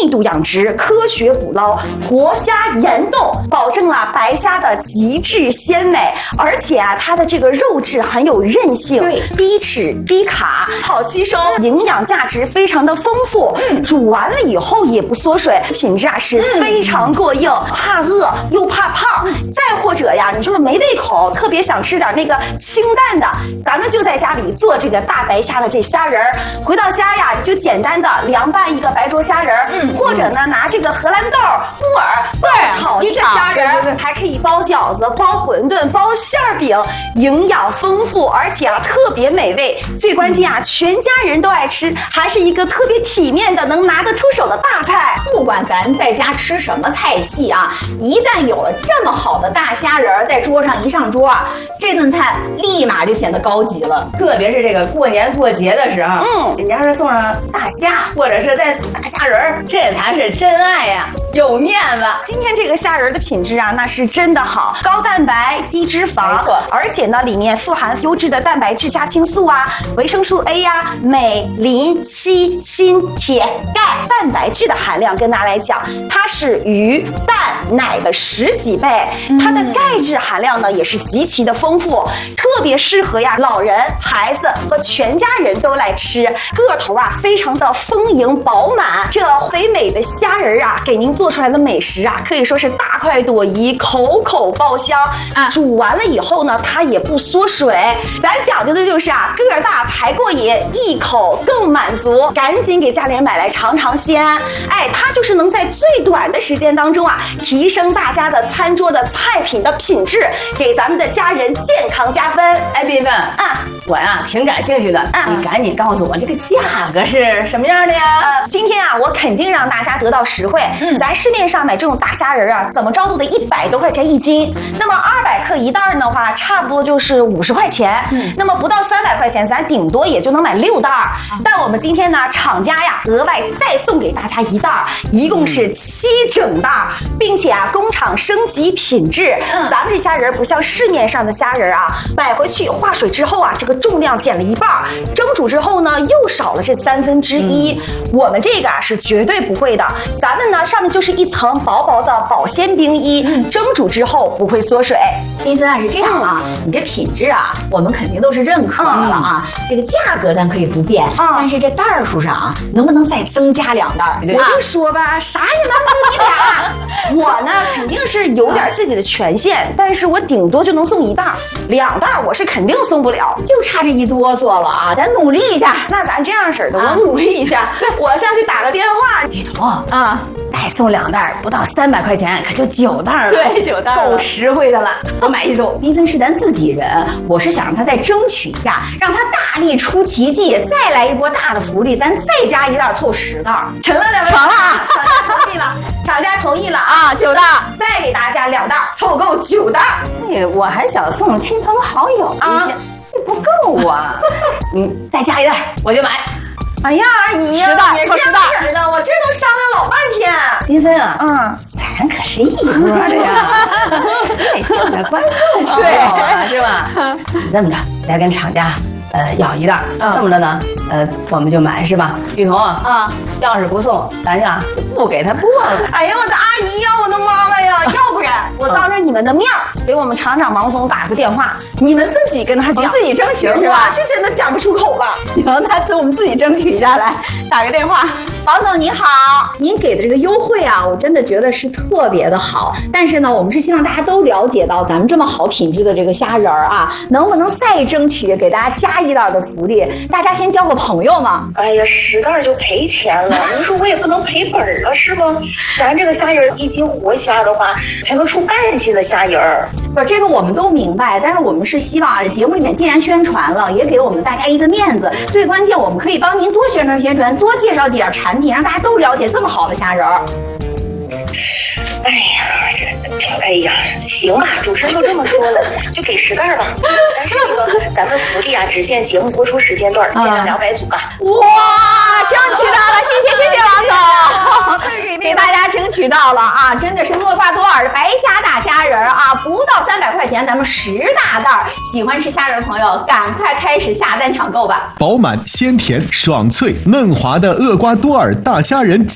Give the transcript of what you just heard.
密度养殖，科学捕捞，活虾严冻，保证了白虾的极致鲜美。而且啊，它的这个肉质很有韧性， 对， 低脂低卡，好吸收，营养价值非常的丰富。煮完了以后也不缩水，品质啊是非常过硬，怕饿又怕胖。再或者呀，你就是没胃口，特别想吃点那个清淡的，咱们就在家里做这个大白虾的这虾仁儿。回到家呀，你就简单的凉拌一个白灼虾仁儿，或者呢拿这个荷兰豆、木耳炒一个虾仁儿，还可以包饺子、包馄饨、包馅儿饼，营养丰富，而且啊特别美味。最关键啊，全家人都爱吃，还是一个特别体面的、能拿得出手的大菜。 不管咱在家吃什么菜系啊，一旦有了这么好的大虾仁儿在桌上一上桌，这顿菜立马就显得高级了。特别是这个过年过节的时候，人家是送上大虾，或者是再送大虾仁儿，这才是真爱呀，有面子。 今天这个虾仁的品质啊，那是真的好，高蛋白、低脂肪， 没错， 而且呢，里面富含优质的蛋白质、虾青素啊、维生素 A 呀、镁、磷、硒、锌、铁、钙，蛋白质的含量跟大家来讲，它是鱼、蛋、奶的10几倍，它的钙质含量呢也是极其的丰富，特别适合呀老人、孩子和全家人都来吃。个头啊非常的丰盈饱满，这肥美的虾仁啊，给您做出来的美食啊，可以说是大快朵颐，口口爆香啊！煮完了以后呢，它也不缩水。咱讲究的就是啊，个儿大才过瘾，一口更满足。赶紧给家里人买来尝尝鲜。哎，它就是能在最短的时间当中啊，提升大家的餐桌的菜品的品质，给咱们的家人健康加分。 哎，斌斌啊，我呀挺感兴趣的，你赶紧告诉我这个价格是什么样的呀？ 今天啊，我肯定让大家得到实惠。咱市面上买这种大虾仁啊，怎么着都得100多块钱1斤。那么200克一袋的话，差不多就是50块钱。那么不到300块钱，咱顶多也就能买6袋。但我们今天呢，厂家呀额外再送给大家1袋，一共是7整袋，并且啊，工厂升级品质。咱们这虾仁不像市面上的虾仁啊，买回去化水之后啊，这个重量减了1半，蒸煮之后呢又少了这1/3。我们这个啊是绝对不会的，咱们呢上面就是一层薄薄的保鲜冰衣，蒸煮之后不会缩水。 斌芬啊是这样啊，你这品质啊我们肯定都是认可的了啊，这个价格咱可以不变，但是这袋数上啊能不能再增加2袋？ 我就说吧，啥也难不你俩。我呢肯定是有点自己的权限，但是我顶多就能送1袋，2袋我是肯定送不了， 就差这一哆嗦了啊，咱努力一下。 那咱这样式的，我努力一下，我下去打个电话。 雨桐啊，再送2袋，不到300块钱，可就9袋了。 对，9袋够实惠的了。我买一送。斌芬是咱自己人，我是想让他再争取一下，让他大力出奇迹，再来一波大的福利，咱再加1袋，凑10袋。 成了2位， 成了啊， 同意了，厂家同意了啊，9袋， 再给大家2袋，凑够9袋。 我还想送亲朋好友一些，这不够啊。再加1袋，我就买。 哎呀，阿姨呀， 你这样式的，我这都商量老半天。 斌芬啊，咱可是一波的呀，得吸引点关注，对，是吧？这么着，再跟厂家要1袋，这么着呢，我们就买是吧？雨桐啊，要是不送，咱呀就不给他播了。 哎呀，我的阿姨呀，我的妈妈呀，要不然我当着你们的面给我们厂长王总打个电话，你们自己跟他讲， 自己争取是吧？ 我是真的讲不出口了。 行，那我们自己争取一下来，打个电话。王总你好，您给的这个优惠啊，我真的觉得是特别的好。但是呢，我们是希望大家都了解到咱们这么好品质的这个虾仁儿啊，能不能再争取给大家加1袋的福利？大家先交个朋友嘛。 哎呀，10袋就赔钱了，您说我也不能赔本啊，是不？咱这个虾仁1斤活虾的话，才能出半斤的虾仁儿。 不，这个我们都明白，但是我们是希望节目里面既然宣传了，也给我们大家一个面子。最关键，我们可以帮您多宣传，多介绍几点产品，让大家都了解这么好的虾仁儿。 哎呀，哎呀，行吧，主持人都这么说了，就给10袋吧。但是这个咱们福利啊，只限节目播出时间段，限量200组吧。 哇，争取到了，谢谢王总，给大家争取到了啊！真的是厄瓜多尔的白虾大虾仁啊，不到300块钱，咱们10大袋。喜欢吃虾仁的朋友，赶快开始下单抢购吧！ 饱满、鲜甜、爽脆、嫩滑的厄瓜多尔大虾仁。